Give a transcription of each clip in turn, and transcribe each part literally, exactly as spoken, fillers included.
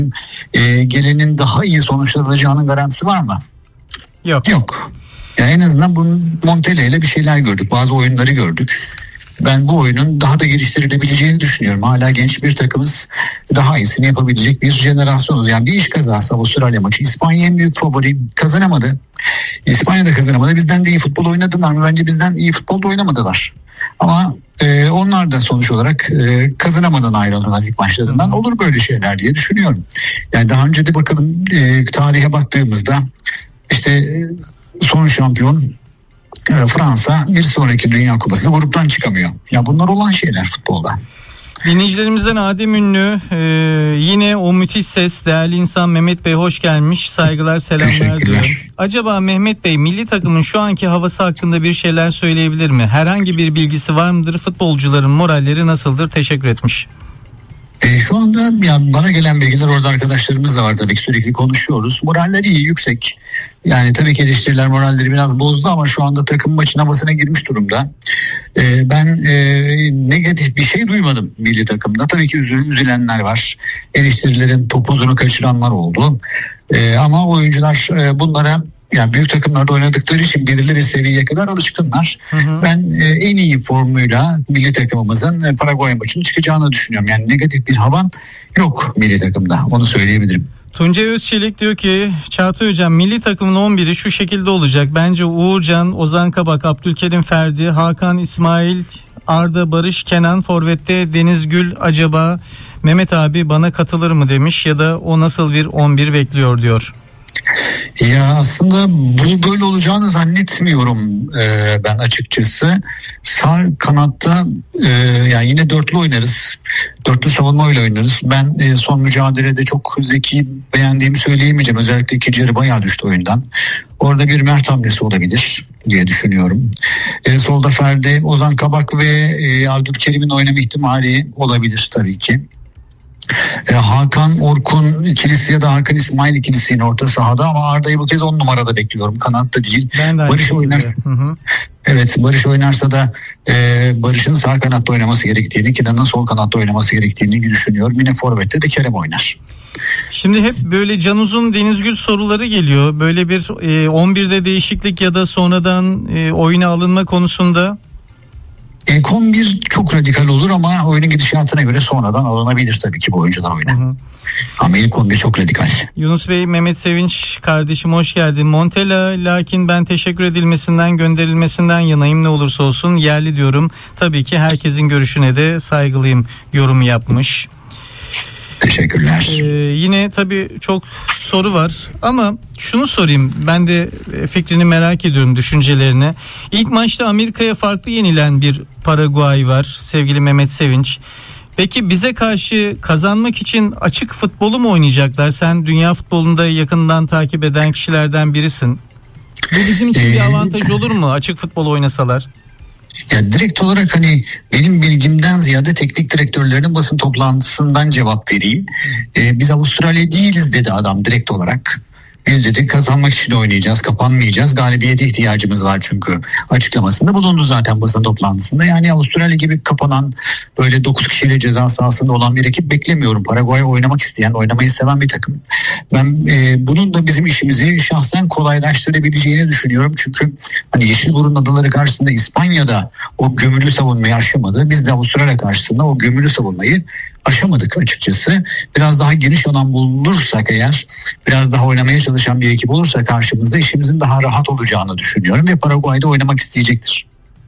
e, gelenin daha iyi sonuçlar alacağının garantisi var mı? Yok. Yok. Ya en azından bu Montella ile bir şeyler gördük. Bazı oyunları gördük. Ben bu oyunun daha da geliştirilebileceğini düşünüyorum. Hala genç bir takımız, daha iyisini yapabilecek bir jenerasyonuz. Yani bir iş kazası Avustralya maçı. İspanya en büyük favori, kazanamadı. İspanya da kazanamadı. Bizden de iyi futbol oynadılar mı? Bence bizden iyi futbol da oynamadılar. Ama e, onlar da sonuç olarak e, kazanamadan ayrıldılar ilk maçlarından. Olur böyle şeyler diye düşünüyorum. Yani daha önce de bakalım e, tarihe baktığımızda işte e, son şampiyon Fransa bir sonraki Dünya Kupası'nda gruptan çıkamıyor. Ya bunlar olan şeyler futbolda. Dinleyicilerimizden Adem Ünlü e, yine o müthiş ses, değerli insan Mehmet Bey hoş gelmiş, saygılar selamlar diyor. Acaba Mehmet Bey milli takımın şu anki havası hakkında bir şeyler söyleyebilir mi? Herhangi bir bilgisi var mıdır? Futbolcuların moralleri nasıldır? Teşekkür etmiş. E, şu anda yani bana gelen bilgiler, orada arkadaşlarımız da var tabii ki, sürekli konuşuyoruz. Moralleri iyi, yüksek. Yani tabii ki eleştiriler moralleri biraz bozdu ama şu anda takım maçın havasına girmiş durumda. E, ben e, negatif bir şey duymadım milli takımda. Tabii ki üzül, üzülenler var. Eleştirilerin topuzunu kaçıranlar oldu. E, ama oyuncular e, bunlara, yani büyük takımlarda oynadıkları için belirli bir seviyeye kadar alışkınlar. Hı hı. Ben e, en iyi formuyla milli takımımızın e, Paraguay maçının çıkacağını düşünüyorum. Yani negatif bir hava yok milli takımda. Onu söyleyebilirim. Tuncay Özçelik diyor ki Çağatay Hocam milli takımın on biri şu şekilde olacak. Bence Uğurcan, Ozan Kabak, Abdülkerim Ferdi, Hakan, İsmail, Arda, Barış, Kenan, forvette Deniz Gül, acaba Mehmet abi bana katılır mı demiş ya da o nasıl bir on bir bekliyor diyor. Ya aslında bu böyle olacağını zannetmiyorum ee, ben açıkçası. Sağ kanatta e, yani yine dörtlü oynarız. Dörtlü savunmayla oynarız. Ben e, son mücadelede çok zeki beğendiğimi söyleyemeyeceğim. Özellikle ikinci yarı bayağı düştü oyundan. Orada bir Mert hamlesi olabilir diye düşünüyorum. E, solda Ferdi, Ozan Kabak ve e, Abdülkerim'in oynama ihtimali olabilir tabii ki. E, Hakan Orkun ikilisi ya da Hakan İsmail ikilisi yine orta sahada, ama Arda'yı bu kez on numarada bekliyorum. Kanatta değil. Barış oynarsa, hı hı. Evet, Barış oynarsa da e, Barış'ın sağ kanatta oynaması gerektiğini, Kenan'ın sol kanatta oynaması gerektiğini düşünüyorum. Yine forvette de Kerem oynar. Şimdi hep böyle can uzun Denizgül soruları geliyor. Böyle bir e, on birde değişiklik ya da sonradan e, oyuna alınma konusunda. İlk on bir çok radikal olur ama oyunun gidişatına göre sonradan alınabilir tabii ki bu oyuncular oyuna. Hı hı. Ama ilk on bir çok radikal. Yunus Bey, Mehmet Sevinç kardeşim hoş geldin. Montella, lakin ben teşekkür edilmesinden, gönderilmesinden yanayım ne olursa olsun, yerli diyorum. Tabii ki herkesin görüşüne de saygılıyım yorumu yapmış. Teşekkürler. Ee, yine tabii çok soru var ama şunu sorayım, ben de fikrini merak ediyorum, düşüncelerini. İlk maçta Amerika'ya farklı yenilen bir Paraguay var sevgili Mehmet Sevinç. Peki bize karşı kazanmak için açık futbolu mu oynayacaklar? Sen dünya futbolunda yakından takip eden kişilerden birisin. Bu bizim için bir avantaj olur mu açık futbol oynasalar? Ya direkt olarak hani benim bilgimden ziyade teknik direktörlerinin basın toplantısından cevap vereyim. Ee, biz Avustralya değiliz dedi adam direkt olarak. Biz dedi kazanmak için oynayacağız, kapanmayacağız. Galibiyete ihtiyacımız var çünkü açıklamasında bulundu zaten basın toplantısında. Yani Avustralya gibi kapanan, böyle dokuz kişiyle ceza sahasında olan bir ekip beklemiyorum. Paraguay oynamak isteyen, oynamayı seven bir takım. Ben e, bunun da bizim işimizi şahsen kolaylaştırabileceğini düşünüyorum. Çünkü hani Yeşilburun adaları karşısında İspanya'da o gömülü savunmayı aşamadı. Biz de Avustralya karşısında o gömülü savunmayı aşamadık açıkçası. Biraz daha geniş alan bulursak eğer, biraz daha oynamaya çalışan bir ekip olursa karşımızda, işimizin daha rahat olacağını düşünüyorum ve Paraguay'da oynamak isteyecektir.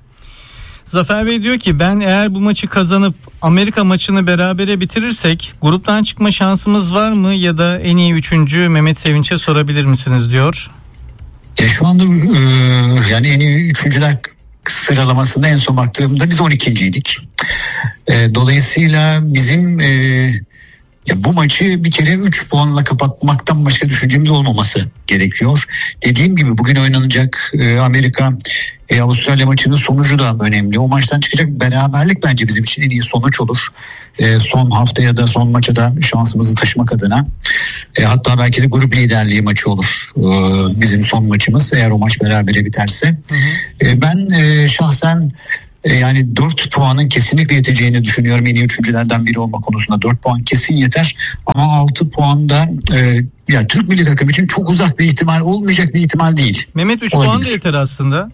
Zafer Bey diyor ki ben eğer bu maçı kazanıp Amerika maçını berabere bitirirsek gruptan çıkma şansımız var mı, ya da en iyi üçüncü Mehmet Sevinç'e sorabilir misiniz diyor. Ya şu anda e, yani en iyi üçüncüler sıralamasında en son baktığımda biz on ikinciydik. E, dolayısıyla bizim e, ya bu maçı bir kere üç puanla kapatmaktan başka düşüncemiz olmaması gerekiyor. Dediğim gibi bugün oynanacak e, Amerika e, Avustralya maçının sonucu da önemli. O maçtan çıkacak beraberlik bence bizim için en iyi sonuç olur. E, son haftaya da son maça da şansımızı taşımak adına. E, hatta belki de grup liderliği maçı olur e, bizim son maçımız eğer o maç berabere biterse. Hı hı. E, ben e, şahsen E, yani dört puanın kesinlikle yeteceğini düşünüyorum. En iyi üçüncülerden biri olma konusunda dört puan kesin yeter. Ama altı puan da e, ya Türk milli takım için çok uzak bir ihtimal, olmayacak bir ihtimal değil. Mehmet üç Olabilir. puan da yeter aslında.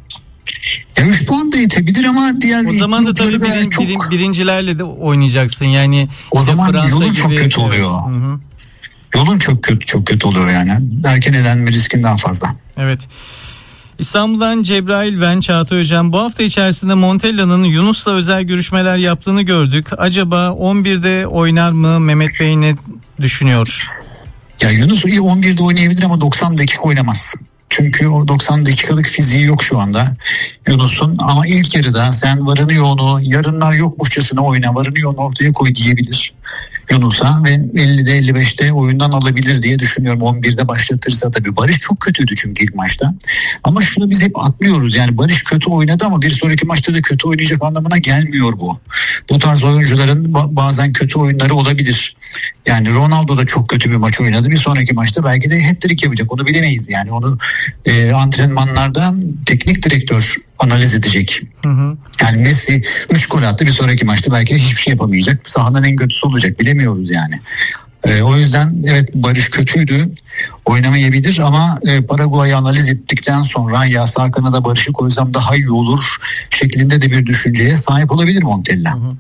Ya üç puan da yetebilir ama diğer O zaman da tabii grupları birin, çok... birin, birincilerle de oynayacaksın. Yani O işte zaman Fransa yolun gibi, çok kötü oluyor. Hı hı. Yolun çok kötü çok kötü oluyor yani. Erken elenme riskin daha fazla. Evet. İstanbul'dan Cebrail ben Çağatay Hocam. Bu hafta içerisinde Montella'nın Yunus'la özel görüşmeler yaptığını gördük. Acaba on birde oynar mı? Mehmet Bey ne düşünüyor? Ya Yunus iyi on birde oynayabilir ama doksan dakika oynamaz. Çünkü o doksan dakikalık fiziği yok şu anda Yunus'un, ama ilk yarıda sen varını yoğunu yarınlar yokmuşçasına oyna, varını yoğunu ortaya koy diyebilir Yunus'a ve ellide elli beşte oyundan alabilir diye düşünüyorum. on birde başlatırsa tabii. Barış çok kötüydü çünkü ilk maçta. Ama şunu biz hep atlıyoruz, yani Barış kötü oynadı ama bir sonraki maçta da kötü oynayacak anlamına gelmiyor bu. Bu tarz oyuncuların bazen kötü oyunları olabilir. Yani Ronaldo da çok kötü bir maç oynadı. Bir sonraki maçta belki de hat-trick yapacak. Onu bilemeyiz yani. Onu e, antrenmanlarda teknik direktör analiz edecek. Hı hı. Yani Messi üç gol attı. Bir sonraki maçta belki de hiçbir şey yapamayacak. Sahanın en kötüsü olacak. Bilemiyoruz yani. E, o yüzden evet Barış kötüydü. Oynamayabilir ama e, Paraguay'ı analiz ettikten sonra ya sağ kanada Barış'ı koysam daha iyi olur şeklinde de bir düşünceye sahip olabilir Montella. Hı hı.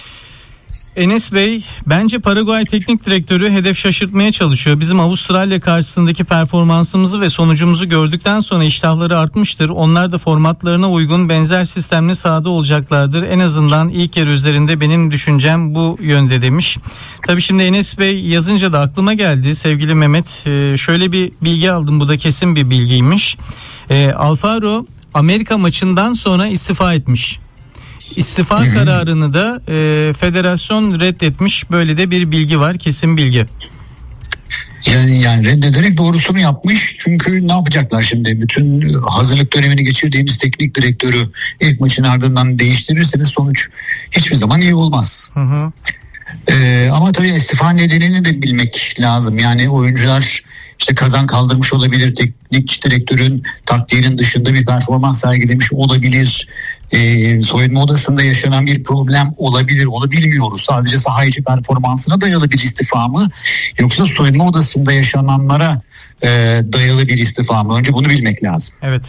Enes Bey, bence Paraguay teknik direktörü hedef şaşırtmaya çalışıyor. Bizim Avustralya karşısındaki performansımızı ve sonucumuzu gördükten sonra iştahları artmıştır. Onlar da formatlarına uygun benzer sistemli sahada olacaklardır. En azından ilk yarı üzerinde benim düşüncem bu yönde demiş. Tabii şimdi Enes Bey yazınca da aklıma geldi sevgili Mehmet. Şöyle bir bilgi aldım, bu da kesin bir bilgiymiş. Alfaro Amerika maçından sonra istifa etmiş. İstifa Hı-hı. kararını da e, federasyon reddetmiş. Böyle de bir bilgi var, kesin bilgi. Yani, yani reddederek doğrusunu yapmış. Çünkü ne yapacaklar şimdi? Bütün hazırlık dönemini geçirdiğimiz teknik direktörü ilk maçın ardından değiştirirseniz sonuç hiçbir zaman iyi olmaz. Hı hı. Ee, ama tabii istifa nedenini de bilmek lazım. Yani oyuncular işte kazan kaldırmış olabilir, teknik direktörün taktiğinin dışında bir performans sergilemiş olabilir, ee, soyunma odasında yaşanan bir problem olabilir, onu bilmiyoruz. Sadece saha içi performansına dayalı bir istifa mı, yoksa soyunma odasında yaşananlara e, dayalı bir istifa mı? Önce bunu bilmek lazım. Evet.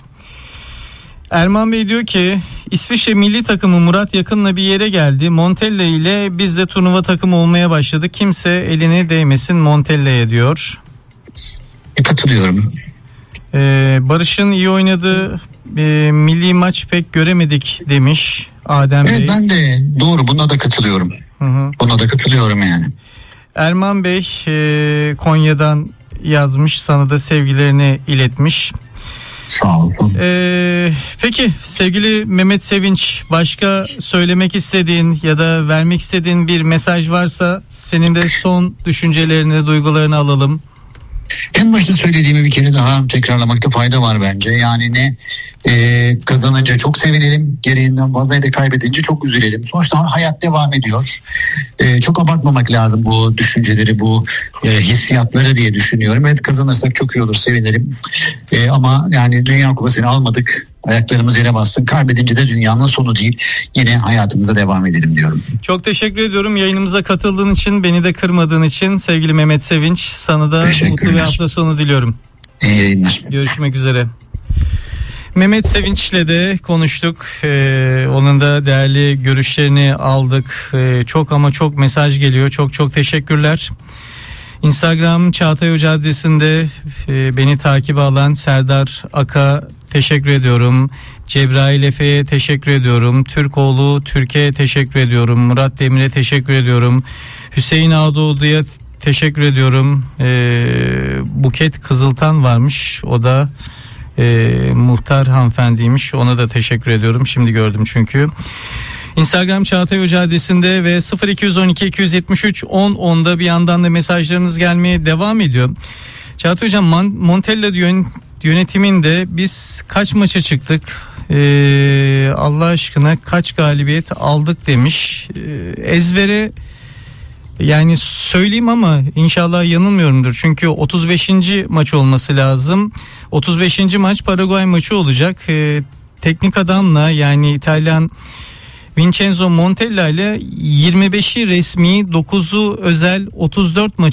Erman Bey diyor ki İsviçre milli takımı Murat Yakın'la bir yere geldi. Montella ile biz de turnuva takımı olmaya başladık. Kimse elini değmesin Montella'ya diyor. Katılıyorum. Ee, Barış'ın iyi oynadığı e, milli maç pek göremedik demiş Adem evet, Bey. Evet, ben de doğru, buna da katılıyorum. Hı hı. Buna da katılıyorum yani. Erman Bey e, Konya'dan yazmış, sana da sevgilerini iletmiş. Sağ olun. Ee, peki sevgili Mehmet Sevinç, başka söylemek istediğin ya da vermek istediğin bir mesaj varsa senin de son düşüncelerini, duygularını alalım. En başta söylediğimi bir kere daha tekrarlamakta fayda var bence. Yani ne e, kazanınca çok sevinelim, gereğinden fazla da kaybedince çok üzülelim. Sonuçta hayat devam ediyor. E, çok abartmamak lazım bu düşünceleri, bu e, hissiyatları diye düşünüyorum. Evet, kazanırsak çok iyi olur, sevinelim. E, ama yani Dünya Kupası'nı almadık. Ayaklarımız yere bassın. Kaybedince de dünyanın sonu değil. Yine hayatımıza devam edelim diyorum. Çok teşekkür ediyorum yayınımıza katıldığın için, beni de kırmadığın için sevgili Mehmet Sevinç. Sana da mutlu bir hafta sonu diliyorum. İyi yayınlar. Görüşmek üzere. Mehmet Sevinç'le de konuştuk. Ee, onun da değerli görüşlerini aldık. Ee, çok ama çok mesaj geliyor. Çok çok teşekkürler. Instagram Çağatay Hoca adresinde e, beni takip alan Serdar Aka teşekkür ediyorum. Cebrail Efe'ye teşekkür ediyorum. Türkoğlu Türkiye'ye teşekkür ediyorum. Murat Demir'e teşekkür ediyorum. Hüseyin Ağdoğdu'ya teşekkür ediyorum. Ee, Buket Kızıltan varmış. O da e, muhtar hanımefendiymiş. Ona da teşekkür ediyorum. Şimdi gördüm çünkü. Instagram Çağatay Hoca adresinde ve sıfır iki on iki iki yetmiş üç on onda bir yandan da mesajlarınız gelmeye devam ediyor. Çağatay Hocam, Montella yönetiminde biz kaç maça çıktık? Ee, Allah aşkına kaç galibiyet aldık demiş. Ee, ezbere yani söyleyeyim ama inşallah yanılmıyorumdur. Çünkü otuz beşinci maç olması lazım. otuz beşinci maç Paraguay maçı olacak. Ee, teknik adamla, yani İtalyan Vincenzo Montella ile yirmi beşi resmi, dokuzu özel otuz dört maçı